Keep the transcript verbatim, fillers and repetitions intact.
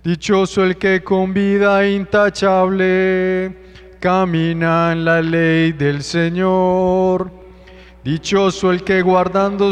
Dichoso el que con vida intachable camina en la ley del Señor. Dichoso el que guardando